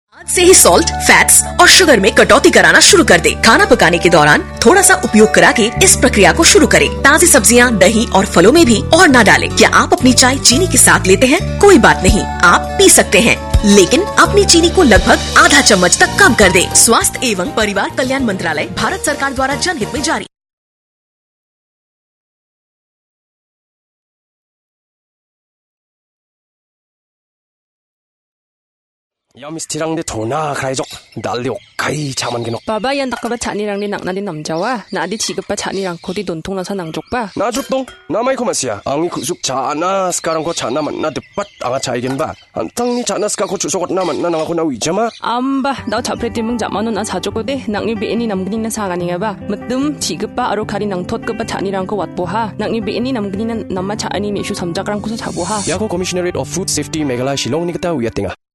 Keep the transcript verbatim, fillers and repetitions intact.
आज से ही salt, fats और शुगर में कटौती कराना शुरू कर दे। खाना पकाने के दौरान थोड़ा सा उपयोग करा के इस प्रक्रिया को शुरू करें। ताजी सब्जियां, दही और फलों में भी और न डालें। क्या आप अपनी चाय चीनी के साथ लेते हैं? कोई बात नहीं, आप पी सकते हैं, लेकिन अपनी चीनी को लगभग आधा चम्मच तक कम कर दें। स्वास्थ्य एवं परिवार कल्याण मंत्रालय, भारत सरकार द्वारा जनहित में जारी। Yamistirang de thona khai jok dal de kai chaman genok Baba yan takaba chani rang ni nakna di namjawa na adi chigapa chani rang ko di dontong na sa nangjok ba na jutong na mai khomasia angi khusuk chana skarang ko chana man na de pat anga chaigen ba antang ni chana ska ko chusokot na man na nga ko na wijama amba daw chapre timung jamanu na sajoko de nangni be ni namgni na sagani nga ba matum chigapa aro khari nang thot ka chani rang ko watbo ha nangni be ni namgni na namma chani me shu samjakrang ko sa chabo ha Yako Commissionerate of Food Safety Meghalaya Shillong ni kata uyatenga